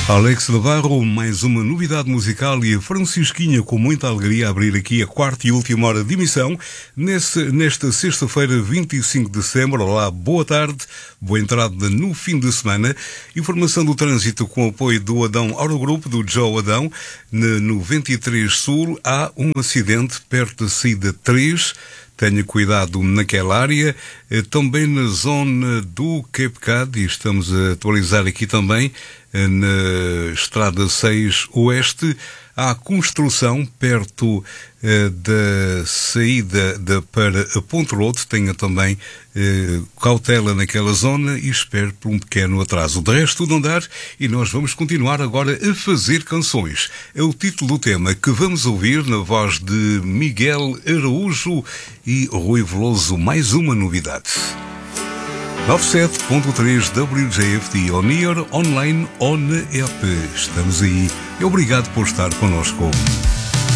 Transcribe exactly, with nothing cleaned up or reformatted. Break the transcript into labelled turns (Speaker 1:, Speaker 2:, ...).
Speaker 1: Alex Navarro, mais uma novidade musical e a Francisquinha com muita alegria a abrir aqui a quarta e última hora de emissão nesse, nesta sexta-feira, vinte e cinco de setembro. Olá, boa tarde, boa entrada no fim de semana. Informação do trânsito com o apoio do Adão Autogrupo, do Joe Adão. No vinte e três Sul há um acidente perto da saída três. Tenha cuidado naquela área, também na zona do Cape Cod, e estamos a atualizar aqui também na Estrada seis Oeste, há construção perto eh, da saída de, para a Ponte Road. Tenha também eh, cautela naquela zona e espere por um pequeno atraso. De resto, tudo andar, e nós vamos continuar agora a fazer canções. É o título do tema que vamos ouvir na voz de Miguel Araújo e Rui Veloso. Mais uma novidade. noventa e sete ponto três W J F T On Air, online, on app. Estamos aí e obrigado por estar connosco.